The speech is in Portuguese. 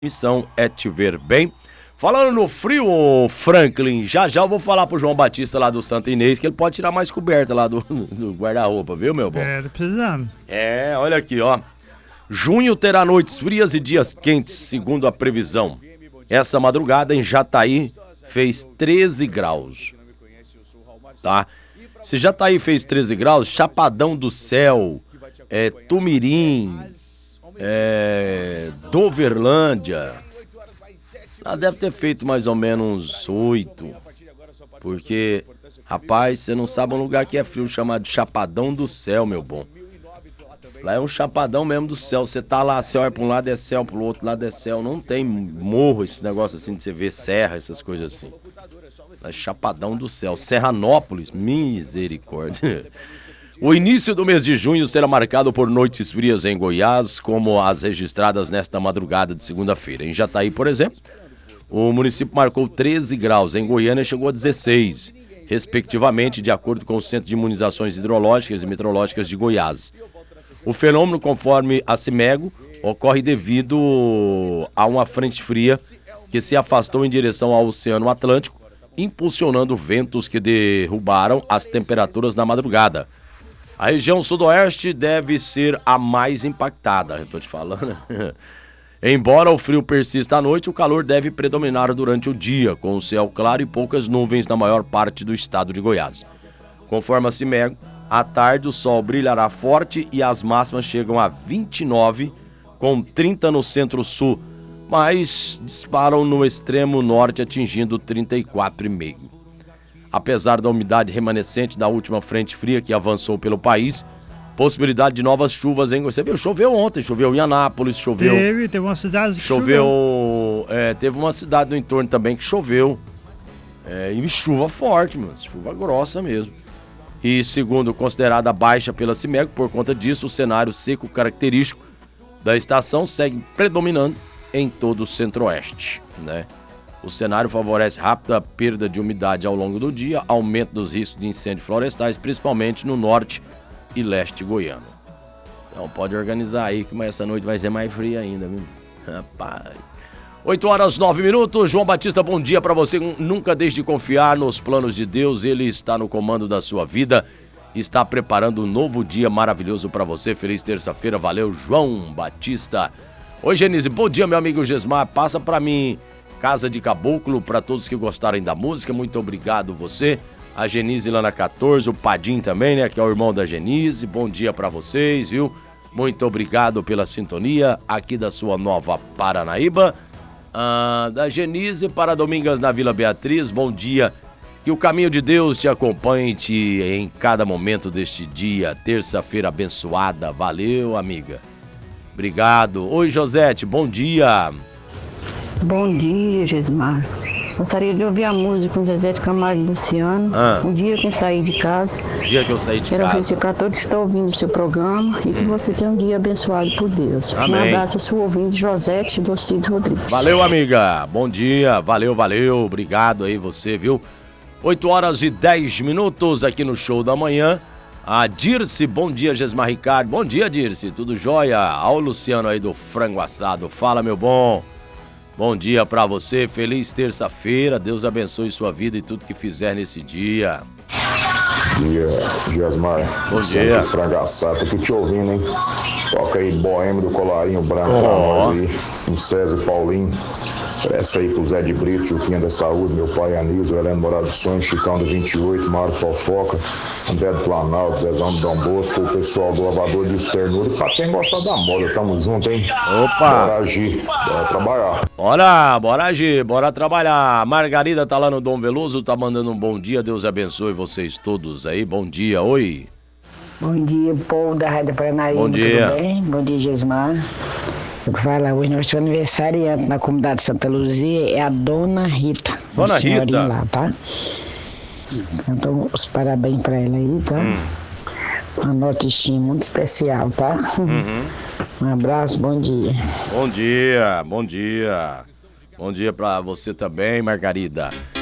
Missão é te ver bem. Falando no frio, Franklin, já eu vou falar pro João Batista lá do Santa Inês que ele pode tirar mais coberta lá do guarda-roupa, viu, meu bom? Tá precisando. Olha aqui, ó. Junho terá noites frias e dias quentes, segundo a previsão. Essa madrugada em Jataí fez 13 graus, tá? Se Jataí fez 13 graus, Chapadão do Céu, Tumirim, Doverlândia, ela deve ter feito mais ou menos 8, porque, rapaz, você não sabe um lugar que é frio chamado Chapadão do Céu, meu bom. Lá é um chapadão mesmo do céu, você tá lá, você olha pra um lado é céu, pro outro lado é céu, não tem morro, esse negócio assim de você ver serra, essas coisas assim. É Chapadão do Céu, Serranópolis, misericórdia. O início do mês de junho será marcado por noites frias em Goiás, como as registradas nesta madrugada de segunda-feira. Em Jataí, por exemplo, o município marcou 13 graus, em Goiânia chegou a 16, respectivamente, de acordo com o Centro de Imunizações Hidrológicas e Meteorológicas de Goiás. O fenômeno, conforme a CIMEGO, ocorre devido a uma frente fria que se afastou em direção ao Oceano Atlântico, impulsionando ventos que derrubaram as temperaturas na madrugada. A região sudoeste deve ser a mais impactada, eu tô te falando. Embora o frio persista à noite, o calor deve predominar durante o dia, com o céu claro e poucas nuvens na maior parte do estado de Goiás. Conforme a CIMEGO, à tarde o sol brilhará forte e as máximas chegam a 29, com 30 no centro-sul, mas disparam no extremo norte atingindo 34,5. Apesar da umidade remanescente da última frente fria que avançou pelo país, possibilidade de novas chuvas em... Você viu, choveu ontem, choveu em Anápolis, choveu... Teve uma cidade que choveu. Teve uma cidade no entorno também que choveu. E chuva forte, mano, chuva grossa mesmo. E segundo considerada baixa pela CIMEGO, por conta disso, o cenário seco característico da estação segue predominando em todo o centro-oeste, né? O cenário favorece rápida perda de umidade ao longo do dia, aumento dos riscos de incêndios florestais, principalmente no norte e leste goiano. Então pode organizar aí, que essa noite vai ser mais fria ainda, viu? Rapaz. 8h09. João Batista, bom dia pra você. Nunca deixe de confiar nos planos de Deus. Ele está no comando da sua vida. Está preparando um novo dia maravilhoso pra você. Feliz terça-feira. Valeu, João Batista. Oi, Genise. Bom dia, meu amigo Gesmar. Passa pra mim Casa de Caboclo pra todos que gostarem da música. Muito obrigado você. A Genise lá na 14. O Padim também, né? Que é o irmão da Genise. Bom dia pra vocês, viu? Muito obrigado pela sintonia aqui da sua Nova Paranaíba. Da Genise para Domingas na Vila Beatriz, bom dia, que o caminho de Deus te acompanhe em cada momento deste dia, terça-feira abençoada, valeu, amiga, obrigado. Oi, Josete, bom dia. Bom dia, Gesmar. Gostaria de ouvir a música com Zezé de Camargo e Luciano. Um dia que eu saí de casa. Quero oferecer para todos que estão ouvindo o seu programa e que você tenha um dia abençoado por Deus. Amém. Um abraço, sua ouvinte Josete do Cid Rodrigues. Valeu, amiga. Bom dia. Valeu. Obrigado aí você, viu? 8h10 aqui no Show da Manhã. A Dirce, bom dia, Gesmar Ricardo. Bom dia, Dirce. Tudo jóia? Ao Luciano aí do Frango Assado. Fala, meu bom. Bom dia pra você, feliz terça-feira, Deus abençoe sua vida e tudo que fizer nesse dia. Bom dia, Gesmar. Bom dia. Frangaçado, tô te ouvindo, hein? Toca aí Boêmio do Colarinho Branco pra nós aí, com César e Paulinho. Essa aí pro Zé de Brito, Juquinha da Saúde, meu pai Anísio, Heleno Morado do Sonho, Chicão do 28, Mário Fofoca, André do Planalto, Zezão do Dom Bosco, o pessoal do Lavador de Esternura. E pra quem gosta da moda, tamo junto, hein? Opa! Bora agir, bora trabalhar. Bora agir, bora trabalhar. Margarida tá lá no Dom Veloso, tá mandando um bom dia, Deus abençoe vocês todos aí, bom dia, oi. Bom dia, povo da Rádio Paranaíba, bom dia. Tudo bem? Bom dia, Gesmar. Eu falo, hoje nós temos aniversariante na comunidade Santa Luzia, é a Dona Rita. Dona Rita? Lá, tá? Então, os parabéns pra ela aí, tá? Uma notinha muito especial, tá? Um abraço, bom dia. Bom dia pra você também, Margarida.